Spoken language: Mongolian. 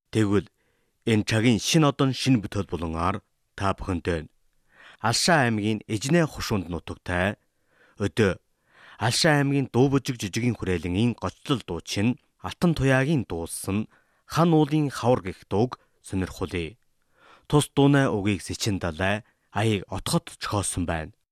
Тэгвэл энэ цагийн шин одон шин бүтээл булангаар та бүхэнд Алшаа аймгийн Эжнээ хушуунд нутагтай өдөө Алшаа аймгийн Дуубужиг жижигэн хүрээлэнгийн гоцлол дуучин Алтан туяагийн дуулсан хан уулын хавар гэх дууг сонирхуулъя. Тус дуунай угийг Сэчин далай аяыг отоход зохиосон байна.